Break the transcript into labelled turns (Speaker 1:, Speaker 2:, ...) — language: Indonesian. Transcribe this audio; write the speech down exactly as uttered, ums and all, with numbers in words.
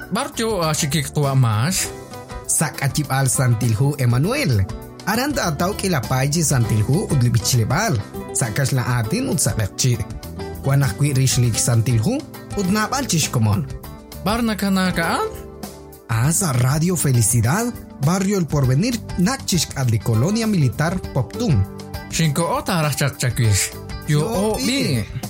Speaker 1: Barjo asikik tua mas.
Speaker 2: Sak acip al santilhu Emmanuel. Aranda atau kilapaji santilhu udli bichlebal. Sakas la atin ud sakakci. Wanah kui rishlik santilhu ud nabal chishkomon.
Speaker 1: Barna kanakaan?
Speaker 2: Asa Radio Felicidad, Barrio El Porvenir, Nachishk adli Colonia Militar Poptun.
Speaker 1: Shinko ota arachak chakwish. Yo o bi.